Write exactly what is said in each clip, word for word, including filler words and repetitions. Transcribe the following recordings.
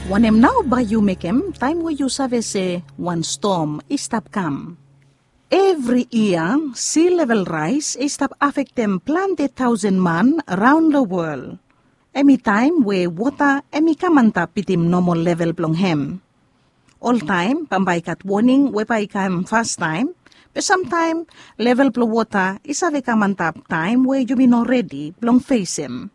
Wanem now by you make him time where you save say one storm is stop come. Every year, sea level rise is stop affect them plenty thousand man around the world. Any time where water emi kamanta pitim normal level blong hem. All time, pambay kat warning wepay kam fast time, but sometime level blong water is ave kamanta time where you be not ready blong face him.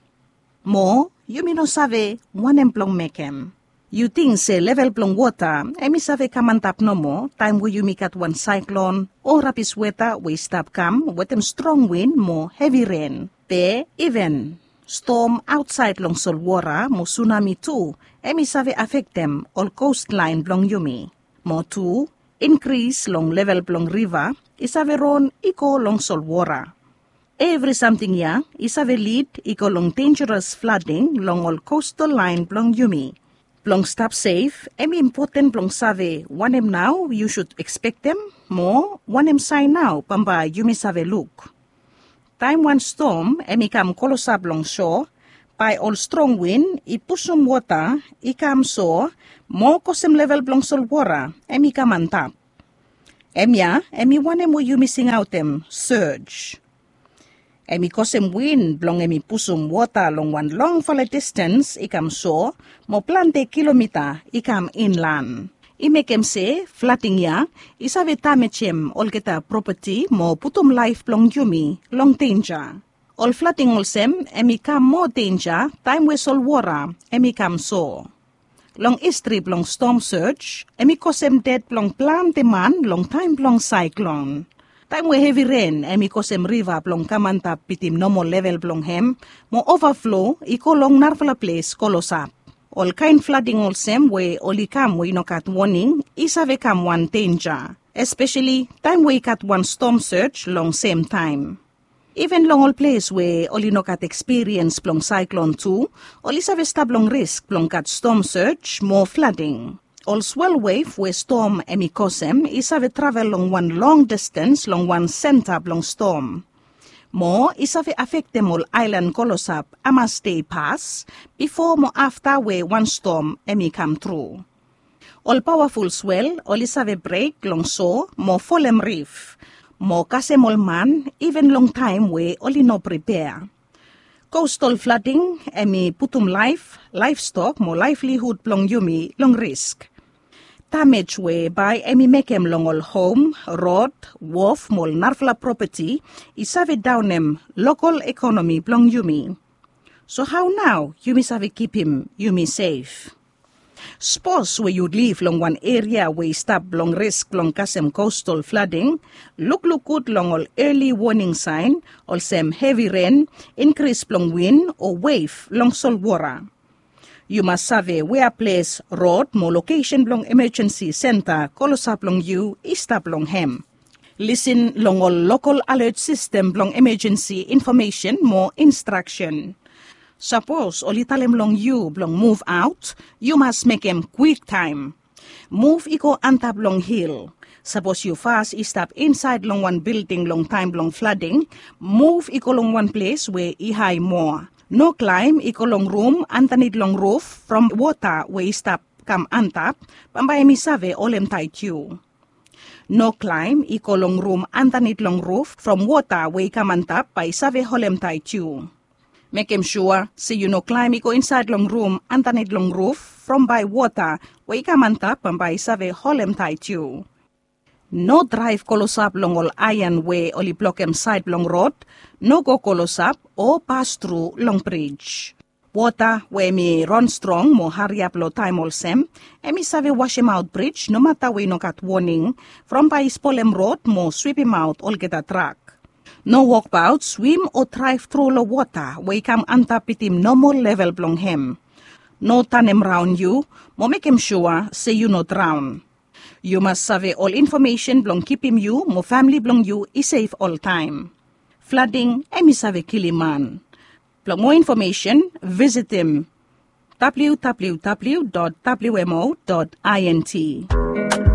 More, you may not save one emplong make him. You think say level plong water, emi save kamantap no more, time where you make at one cyclone, or rapid weather we stop come with them strong wind, more heavy rain. Pe, even storm outside long saltwater, more tsunami too, emi save affect them all coastline blong yumi. More too, increase long level plong river, is have ron eco long saltwater. Every something young is have a lead equal long dangerous flooding long all coastal line blong yumi. Blong stop safe, emi important blong save one em now you should expect them more one em sign now pamba yumi save look. Time one storm emi kam kolosab long shore by all strong wind I pusum water I kam so more kosem level blong sol water emi kam on top. Emya emi one em you missing out them surge. Emi kosem wind blong emi pusum water long one long fall distance ikam so mo plante kilometer ikam inland. I make em say flooding ya isave tamechem all kita property mo putum life blong yumi long danger. All flooding olsem emi kam more danger time we sol water emi kam so. Long history blong storm surge emi kosem dead blong plante man long time blong cyclone. Time we heavy rain, emi kosem river blong kamanta pitim normal level blong hem, mo overflow, iko long narvala place kolosap. All kind flooding all same way, only come we no cat warning, isave come one danger. Especially, time we cat one storm surge long same time. Even long all place where only no cat experience blong cyclone too, only save stab long risk blong cat storm surge, more flooding. All swell wave where storm emi kosem is have a travel long one long distance long one center long storm. More is have affect them all island kolosap ama stay pass before more after where one storm emi come through. All powerful swell all is have a break long so more folem reef. More kasem all man even long time where only no prepare. Coastal flooding emi putum life, livestock more livelihood long yumi long risk. Damage whereby emi make em long all home, road, wharf, mol narfla property, is have it down em local economy blong yumi. So how now yumi save keep him yumi safe? Suppose where you live long one area where you stop long risk long kasem coastal flooding, look look good long all early warning sign, all same heavy rain, increase long wind or wave long sol water. You must have a where place road more location long emergency center kolosap long you istap long hem. Listen long all local alert system long emergency information more instruction. Suppose all italem long you blong move out, you must make em quick time. Move iko antap long hill. Suppose you fast stop inside long one building long time long flooding, move iko long one place where I high more. No climb iko long room underneath long roof from water where stop come antap, pambay mi save olem tight you. No climb iko long room underneath long roof from water where come antap by save holem tight you. Make him sure, see you no climb iko inside long room underneath long roof from by water where come antap pambay save holem tight you. No drive kolosap long all iron way only block em side long road, no go kolosap or pass through long bridge. Water where me run strong mo hurry up low time all sem, emi save wash him out bridge no matter we no got warning, from by spolem road mo sweep him out all get a track. No walk about, swim or drive through the water where come antap it him normal level blong him. No turn him round you, mo make him sure say you no drown. You must survey all information blong keep him you, mo family blong you is safe all time. Flooding, emi save kiliman. For more information, visit him w w w dot w m o dot int.